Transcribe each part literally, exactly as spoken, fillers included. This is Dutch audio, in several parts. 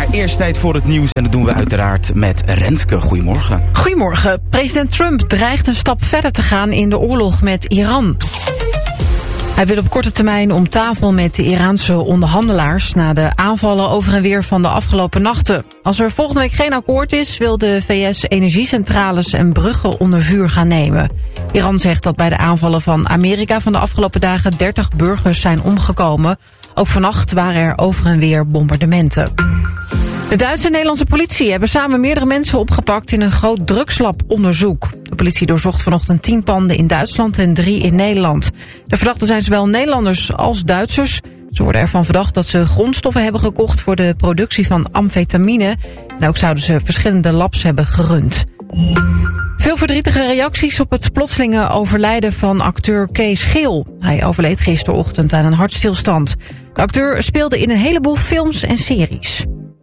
eerst tijd voor het nieuws en dat doen we uiteraard met Renske. Goedemorgen. Goedemorgen. President Trump dreigt een stap verder te gaan in de oorlog met Iran. Hij wil op korte termijn om tafel met de Iraanse onderhandelaars na de aanvallen over en weer van de afgelopen nachten. Als er volgende week geen akkoord is, wil de V S energiecentrales en bruggen onder vuur gaan nemen. Iran zegt dat bij de aanvallen van Amerika van de afgelopen dagen dertig burgers zijn omgekomen. Ook vannacht waren er over en weer bombardementen. De Duitse en Nederlandse politie hebben samen meerdere mensen opgepakt in een groot drugslabonderzoek. De politie doorzocht vanochtend tien panden in Duitsland en drie in Nederland. De verdachten zijn zowel Nederlanders als Duitsers. Ze worden ervan verdacht dat ze grondstoffen hebben gekocht voor de productie van amfetamine. En ook zouden ze verschillende labs hebben gerund. Veel verdrietige reacties op het plotselinge overlijden van acteur Kees Geel. Hij overleed gisterochtend aan een hartstilstand. De acteur speelde in een heleboel films en series.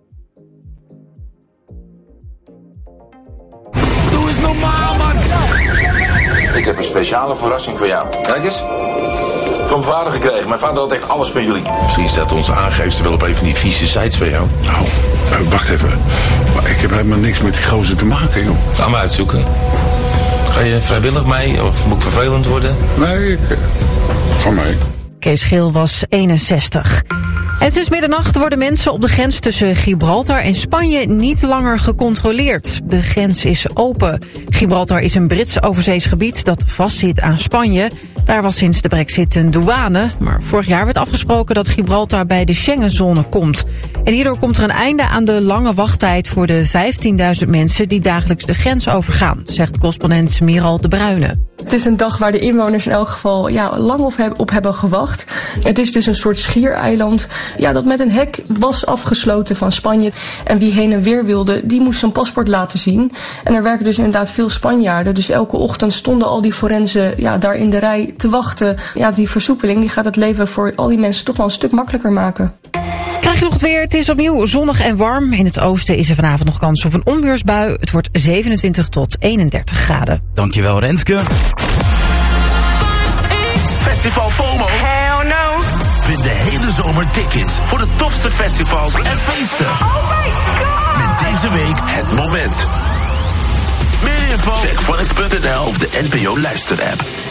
Doe eens normaal, man! Ik heb een speciale verrassing voor jou. Kijk eens. Van mijn vader gekregen. Mijn vader had echt alles van jullie. Misschien staat onze aangeefster wel op een van die vieze sites van jou. Nou, uh, wacht even. Maar ik heb helemaal niks met die gozer te maken, joh. Ga maar uitzoeken. Ga je vrijwillig mee of moet ik vervelend worden? Nee, ik... Uh, ga mee. Kees Geel was eenenzestig. En sinds middernacht worden mensen op de grens tussen Gibraltar en Spanje niet langer gecontroleerd. De grens is open. Gibraltar is een Brits overzees gebied dat vastzit aan Spanje. Daar was sinds de brexit een douane. Maar vorig jaar werd afgesproken dat Gibraltar bij de Schengenzone komt. En hierdoor komt er een einde aan de lange wachttijd voor de vijftienduizend mensen die dagelijks de grens overgaan, zegt correspondent Miral de Bruyne. Het is een dag waar de inwoners in elk geval ja, lang op hebben gewacht. Het is dus een soort schiereiland ja, dat met een hek was afgesloten van Spanje. En wie heen en weer wilde, die moest zijn paspoort laten zien. En er werken dus inderdaad veel Spanjaarden. Dus elke ochtend stonden al die forensen ja, daar in de rij te wachten. Ja, die versoepeling die gaat het leven voor al die mensen toch wel een stuk makkelijker maken. Krijg je nog het weer? Het is opnieuw zonnig en warm. In het oosten is er vanavond nog kans op een onweersbui. Het wordt zevenentwintig tot eenendertig graden. Dankjewel, Renske. Festival FOMO. Hell no. Win de hele zomer tickets voor de tofste festivals en feesten. Oh my god. Met deze week het moment. Meer info? Check Phonics punt n l of de N P O luisterapp.